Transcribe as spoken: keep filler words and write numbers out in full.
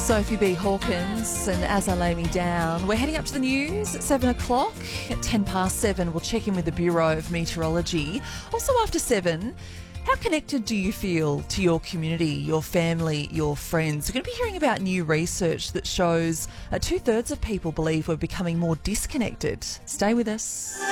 Sophie B. Hawkins, and As I Lay Me Down. We're heading up to the news at seven o'clock. At ten past seven, we'll check in with the Bureau of Meteorology. Also after seven, how connected do you feel to your community, your family, your friends? We're going to be hearing about new research that shows uh, two-thirds of people believe we're becoming more disconnected. Stay with us.